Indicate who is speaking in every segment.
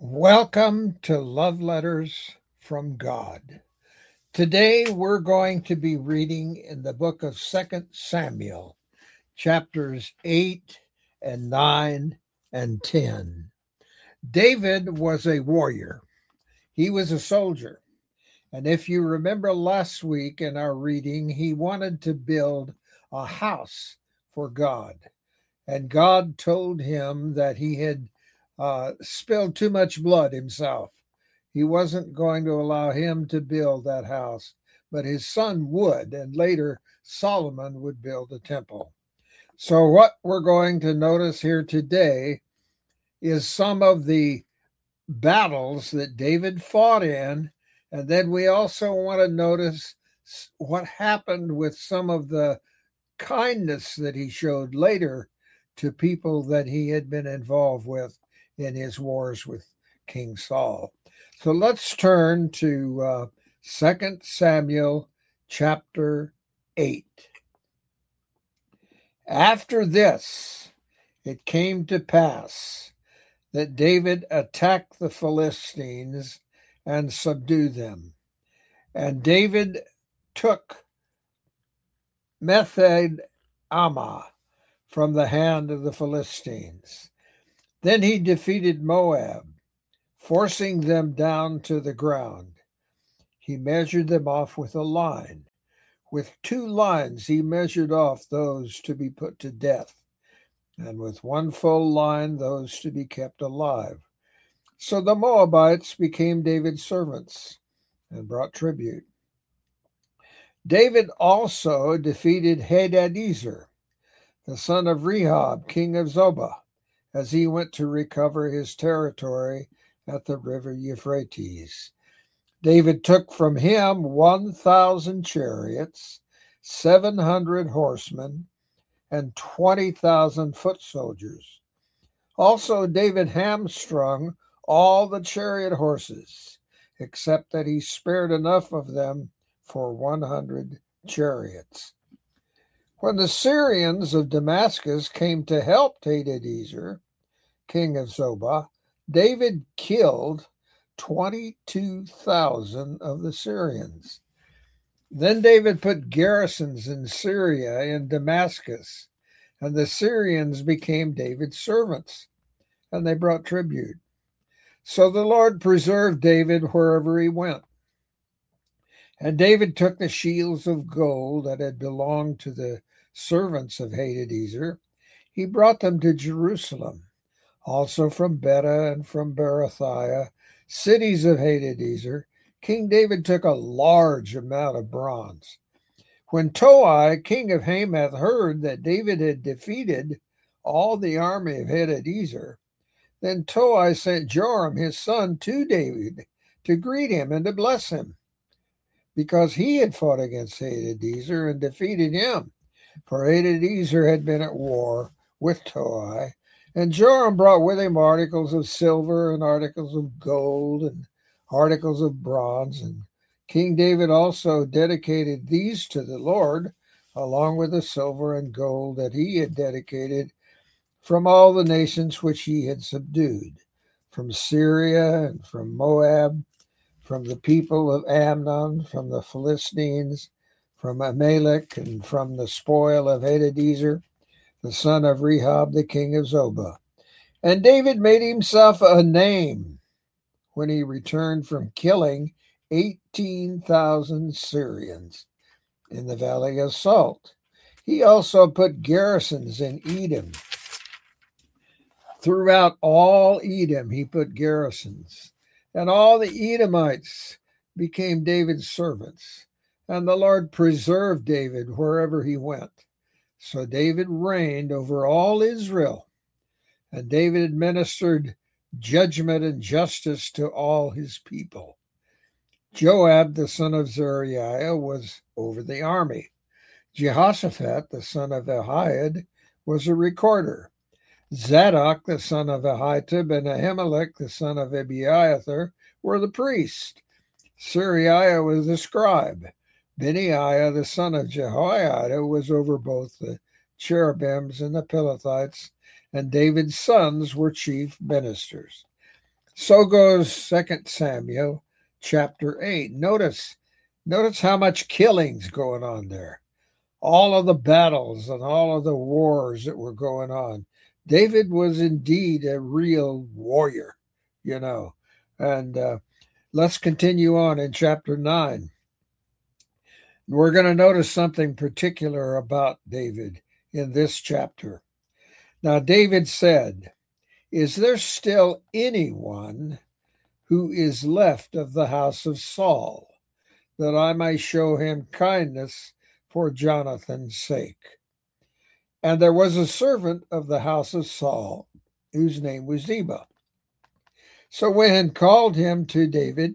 Speaker 1: Welcome to Love Letters from God. Today we're going to be reading in the book of 2 Samuel, chapters 8 and 9 and 10. David was a warrior. He was a soldier. And if you remember last week in our reading, he wanted to build a house for God. And God told him that he had spilled too much blood himself. He wasn't going to allow him to build that house, but his son would, and later Solomon would build a temple. So, what we're going to notice here today is some of the battles that David fought in, and then we also want to notice what happened with some of the kindness that he showed later to people that he had been involved with in his wars with King Saul. So let's turn to 2 Samuel chapter 8. After this, it came to pass that David attacked the Philistines and subdued them. And David took Metheg-ammah from the hand of the Philistines. Then he defeated Moab, forcing them down to the ground. He measured them off with a line. With 2 lines he measured off those to be put to death, and with 1 full line those to be kept alive. So the Moabites became David's servants and brought tribute. David also defeated Hadadezer, the son of Rehob, king of Zobah, as he went to recover his territory at the river Euphrates. David took from him 1,000 chariots, 700 horsemen, and 20,000 foot soldiers. Also, David hamstrung all the chariot horses, except that he spared enough of them for 100 chariots. When the Syrians of Damascus came to help Hadadezer, king of Zobah, David killed 22,000 of the Syrians. Then David put garrisons in Syria and Damascus, and the Syrians became David's servants, and they brought tribute. So the Lord preserved David wherever he went. And David took the shields of gold that had belonged to the servants of Hadadezer. He brought them to Jerusalem, also from Beta and from Berathiah, cities of Hadadezer. King David took a large amount of bronze. When Toi, king of Hamath, heard that David had defeated all the army of Hadadezer, then Toi sent Joram his son to David to greet him and to bless him, because he had fought against Hadadezer and defeated him. For Hadadezer had been at war with Toi, and Joram brought with him articles of silver and articles of gold and articles of bronze. And King David also dedicated these to the Lord, along with the silver and gold that he had dedicated from all the nations which he had subdued, from Syria and from Moab, from the people of Ammon, from the Philistines, from Amalek, and from the spoil of Hadadezer, the son of Rehob, the king of Zobah. And David made himself a name when he returned from killing 18,000 Syrians in the Valley of Salt. He also put garrisons in Edom. Throughout all Edom he put garrisons, and all the Edomites became David's servants. And the Lord preserved David wherever he went. So David reigned over all Israel, and David administered judgment and justice to all his people. Joab, the son of Zeruiah, was over the army. Jehoshaphat, the son of Ahiad, was a recorder. Zadok, the son of Ahitub, and Ahimelech, the son of Abiathar, were the priests. Suriah was the scribe. Benaiah, the son of Jehoiada, was over both the cherubims and the Pilathites, and David's sons were chief ministers. So goes 2 Samuel chapter 8. Notice how much killing's going on there. All of the battles and all of the wars that were going on. David was indeed a real warrior, And let's continue on in chapter 9. We're going to notice something particular about David in this chapter. Now, David said, "Is there still anyone who is left of the house of Saul, that I may show him kindness for Jonathan's sake?" And there was a servant of the house of Saul, whose name was Ziba. So when he called him to David,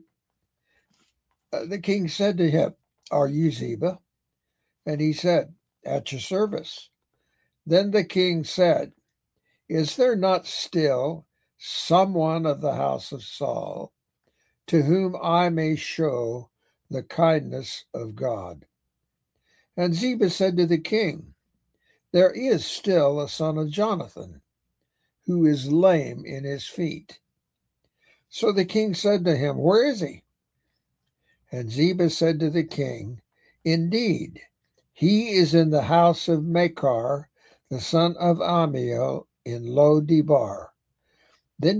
Speaker 1: the king said to him, "Are you Ziba?" And he said, "At your service." Then the king said, "Is there not still someone of the house of Saul to whom I may show the kindness of God?" And Ziba said to the king, "There is still a son of Jonathan, who is lame in his feet." So the king said to him, "Where is he?" And Ziba said to the king, "Indeed, he is in the house of Machir, the son of Ammiel, in Lo-debar." Then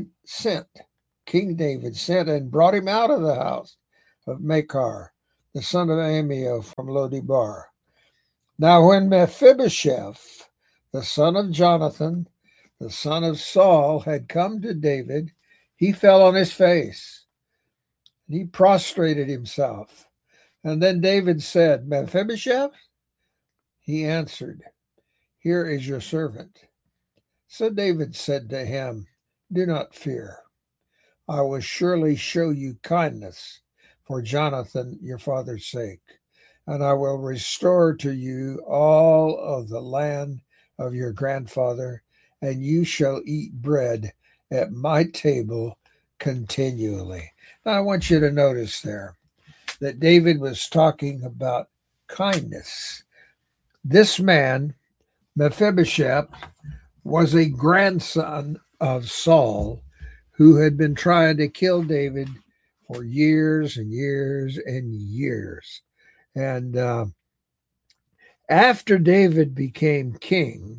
Speaker 1: King David sent and brought him out of the house of Machir, the son of Ammiel, from Lo-debar. Now when Mephibosheth, the son of Jonathan, the son of Saul, had come to David, he fell on his face, and he prostrated himself. And then David said, "Mephibosheth?" He answered, "Here is your servant." So David said to him, "Do not fear. I will surely show you kindness for Jonathan your father's sake, and I will restore to you all of the land of your grandfather, and you shall eat bread at my table continually." Now I want you to notice there that David was talking about kindness. This man, Mephibosheth, was a grandson of Saul who had been trying to kill David for years and years and years. And after David became king,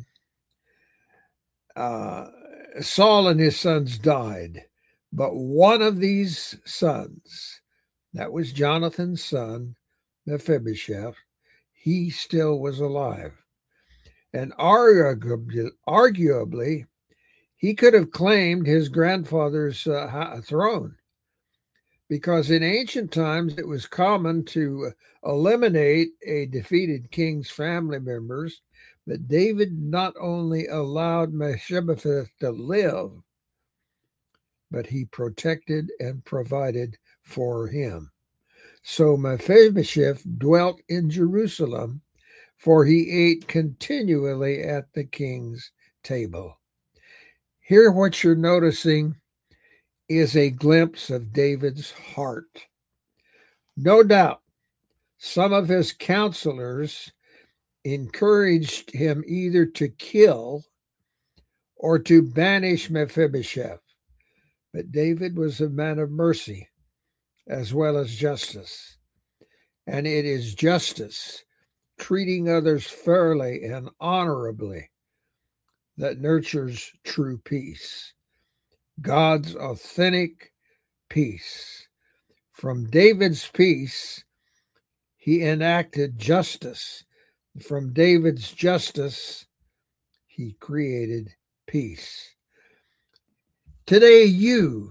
Speaker 1: Saul and his sons died. But one of these sons, that was Jonathan's son, Mephibosheth, he still was alive. And arguably, he could have claimed his grandfather's throne, because in ancient times it was common to eliminate a defeated king's family members. But David not only allowed Mephibosheth to live, but he protected and provided for him. So Mephibosheth dwelt in Jerusalem, for he ate continually at the king's table. Here, what you're noticing is a glimpse of David's heart. No doubt, some of his counselors encouraged him either to kill or to banish Mephibosheth. But David was a man of mercy as well as justice. And it is justice, treating others fairly and honorably, that nurtures true peace. God's authentic peace. From David's peace, he enacted justice. From David's justice, he created peace. Today, you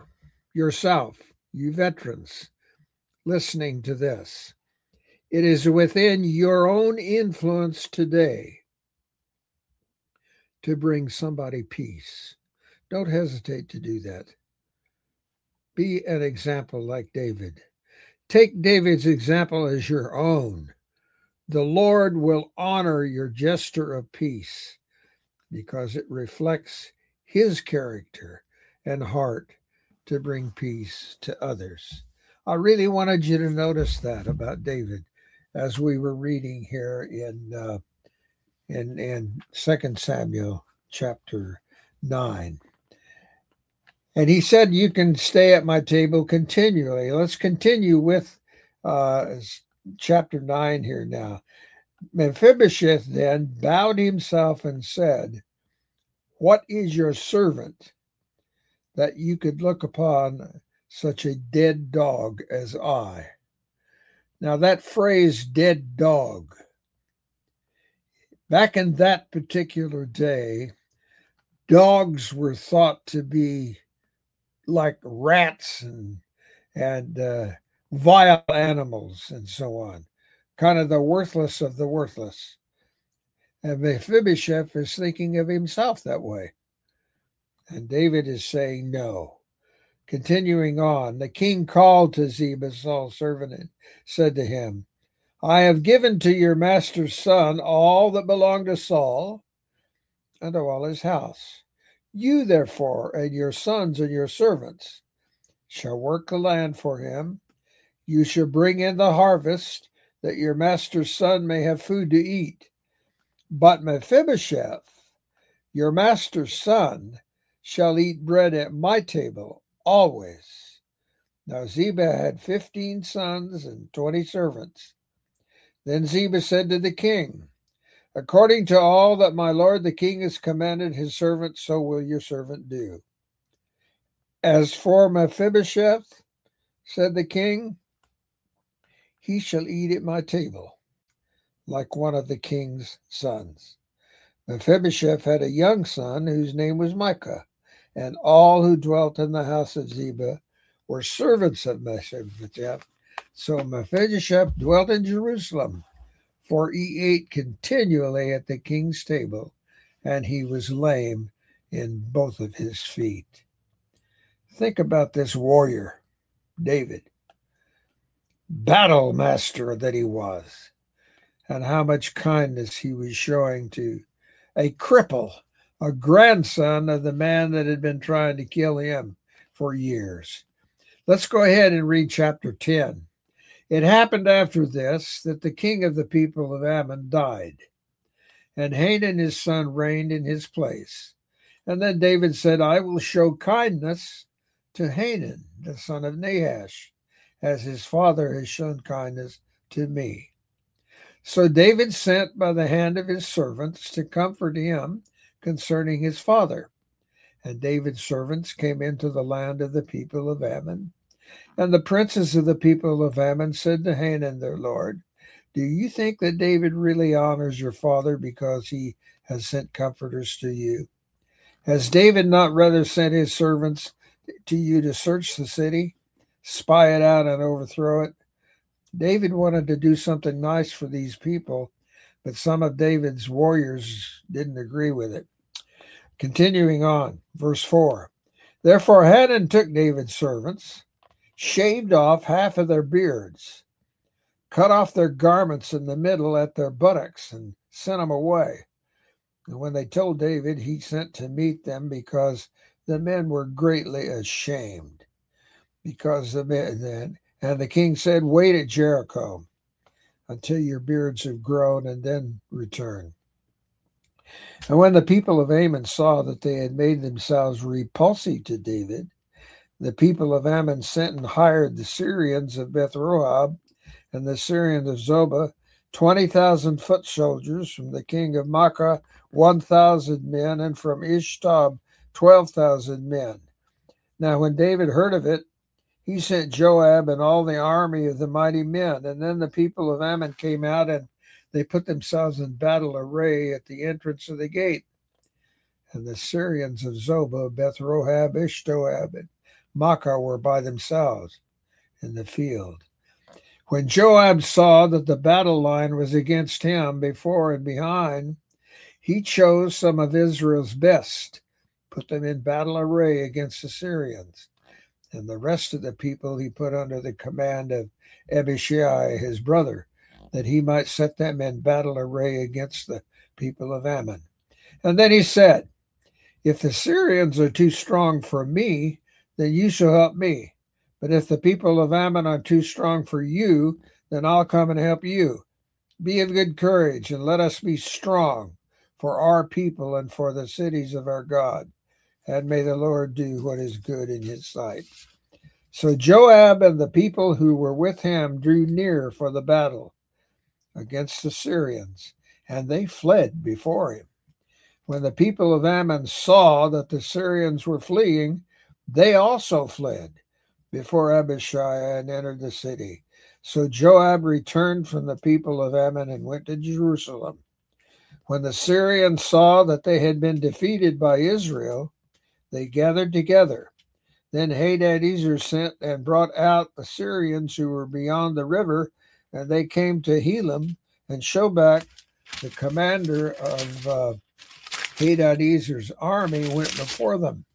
Speaker 1: veterans listening to this, it is within your own influence today to bring somebody peace. Don't hesitate to do that. Be an example like David. Take David's example as your own. The Lord will honor your gesture of peace because it reflects his character and heart to bring peace to others. I really wanted you to notice that about David as we were reading here in 2 Samuel chapter 9. And he said, you can stay at my table continually. Let's continue with chapter 9 here now. Mephibosheth then bowed himself and said, what is your servant that you could look upon such a dead dog as I? Now, that phrase, dead dog, back in that particular day, dogs were thought to be like rats and vile animals and so on, kind of the worthless of the worthless. And Mephibosheth is thinking of himself that way. And David is saying no. Continuing on, the king called to Ziba, Saul's servant, and said to him, I have given to your master's son all that belonged to Saul and to all his house. You, therefore, and your sons and your servants shall work the land for him. You shall bring in the harvest, that your master's son may have food to eat. But Mephibosheth, your master's son, shall eat bread at my table always. Now Ziba had 15 sons and 20 servants. Then Ziba said to the king, according to all that my lord the king has commanded his servant, so will your servant do. As for Mephibosheth, said the king, he shall eat at my table, like one of the king's sons. Mephibosheth had a young son whose name was Micah, and all who dwelt in the house of Ziba were servants of Mephibosheth. So Mephibosheth dwelt in Jerusalem, for he ate continually at the king's table, and he was lame in both of his feet. Think about this warrior, David, battle master that he was, and how much kindness he was showing to a cripple, a grandson of the man that had been trying to kill him for years. Let's go ahead and read chapter 10. It happened after this that the king of the people of Ammon died, and Hanun his son reigned in his place. And then David said, I will show kindness to Hanun, the son of Nahash, as his father has shown kindness to me. So David sent by the hand of his servants to comfort him concerning his father. And David's servants came into the land of the people of Ammon. And the princes of the people of Ammon said to Hanun their lord, do you think that David really honors your father because he has sent comforters to you? Has David not rather sent his servants to you to search the city, spy it out, and overthrow it? David wanted to do something nice for these people, but some of David's warriors didn't agree with it. Continuing on, verse 4. Therefore Hanun took David's servants, shaved off half of their beards, cut off their garments in the middle at their buttocks, and sent them away. And when they told David, he sent to meet them, because the men were greatly ashamed. Because the men then, and the king said, wait at Jericho until your beards have grown, and then return. And when the people of Ammon saw that they had made themselves repulsive to David, the people of Ammon sent and hired the Syrians of Beth-Rohab and the Syrians of Zobah, 20,000 foot soldiers, from the king of Makkah, 1,000 men, and from Ishtab, 12,000 men. Now when David heard of it, he sent Joab and all the army of the mighty men. And then the people of Ammon came out, and they put themselves in battle array at the entrance of the gate. And the Syrians of Zobah, Beth-Rohab, Ishtoab, and Makkah were by themselves in the field. When Joab saw that the battle line was against him before and behind, he chose some of Israel's best, put them in battle array against the Syrians. And the rest of the people he put under the command of Abishai, his brother, that he might set them in battle array against the people of Ammon. And then he said, if the Syrians are too strong for me, then you shall help me. But if the people of Ammon are too strong for you, then I'll come and help you. Be of good courage, and let us be strong for our people and for the cities of our God. and may the Lord do what is good in his sight. So Joab and the people who were with him drew near for the battle against the Syrians, and they fled before him. When the people of Ammon saw that the Syrians were fleeing, they also fled before Abishai and entered the city. So Joab returned from the people of Ammon and went to Jerusalem. When the Syrians saw that they had been defeated by Israel, they gathered together. Then Hadadezer sent and brought out the Syrians who were beyond the river, and they came to Helam, and Shobach, the commander of Hadadezer's army, went before them.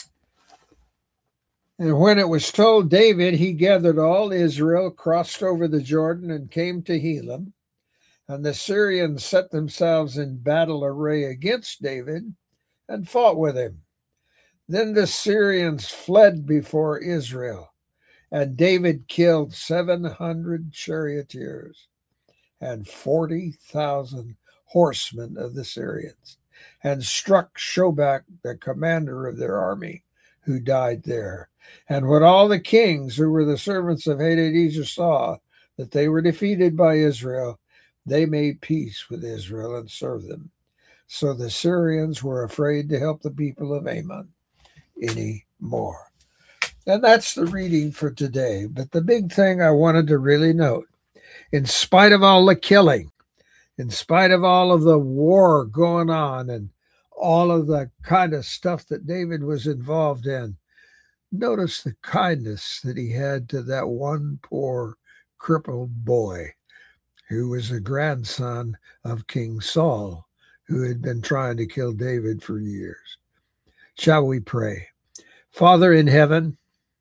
Speaker 1: And when it was told David, he gathered all Israel, crossed over the Jordan, and came to Helam. And the Syrians set themselves in battle array against David and fought with him. Then the Syrians fled before Israel, and David killed 700 charioteers and 40,000 horsemen of the Syrians, and struck Shobach, the commander of their army, who died there. And when all the kings who were the servants of Hadadezer saw that they were defeated by Israel, they made peace with Israel and served them. So the Syrians were afraid to help the people of Ammon any more. And that's the reading for today. But the big thing I wanted to really note, in spite of all the killing, in spite of all of the war going on and all of the kind of stuff that David was involved in, notice the kindness that he had to that one poor crippled boy who was a grandson of King Saul, who had been trying to kill David for years. Shall we pray? Father in heaven,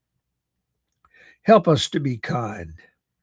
Speaker 1: help us to be kind.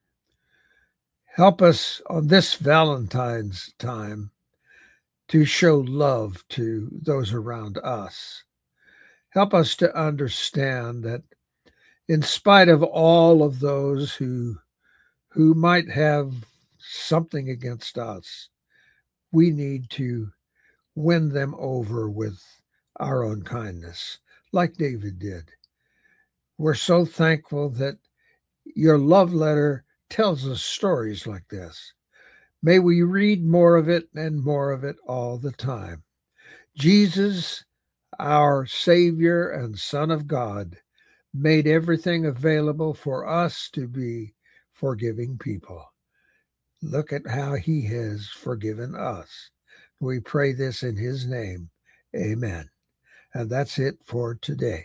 Speaker 1: Help us on this Valentine's time to show love to those around us. Help us to understand that in spite of all of those who might have something against us, we need to win them over with our own kindness, like David did. We're so thankful that your love letter tells us stories like this. May we read more of it and more of it all the time. Jesus, our Savior and Son of God, made everything available for us to be forgiving people. Look at how he has forgiven us. We pray this in his name. Amen. And that's it for today.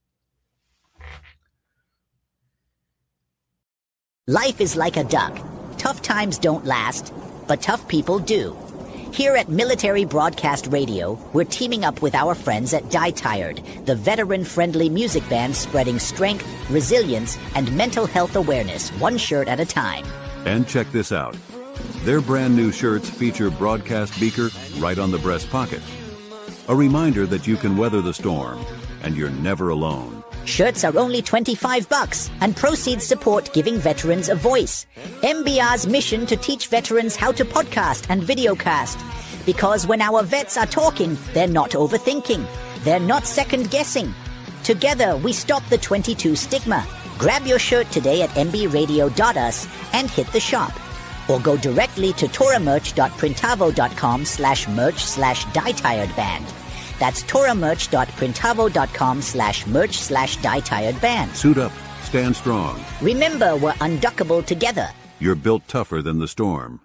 Speaker 2: Life is like a duck. Tough times don't last, but tough people do. Here at Military Broadcast Radio, we're teaming up with our friends at Die Tired, the veteran-friendly music band spreading strength, resilience, and mental health awareness, one shirt at a time.
Speaker 3: And check this out. Their brand new shirts feature broadcast beaker right on the breast pocket. A reminder that you can weather the storm, and you're never alone.
Speaker 2: Shirts are only $25, and proceeds support giving veterans a voice. MBR's mission to teach veterans how to podcast and videocast. Because when our vets are talking, they're not overthinking. They're not second-guessing. Together, we stop the 22 stigma. Grab your shirt today at mbradio.us and hit the shop. Or go directly to toramerch.printavo.com/merch/dietiredband. That's toramerch.printavo.com/merch/dietiredband.
Speaker 3: Suit up. Stand strong.
Speaker 2: Remember, we're unduckable together.
Speaker 3: You're built tougher than the storm.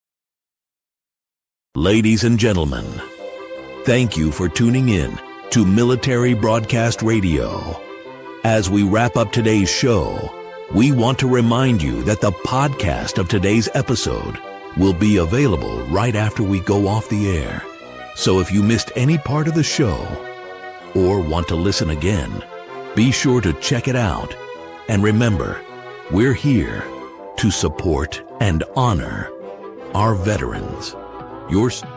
Speaker 4: Ladies and gentlemen, thank you for tuning in to Military Broadcast Radio. As we wrap up today's show, we want to remind you that the podcast of today's episode will be available right after we go off the air. So if you missed any part of the show or want to listen again, be sure to check it out. And remember, we're here to support and honor our veterans. Yours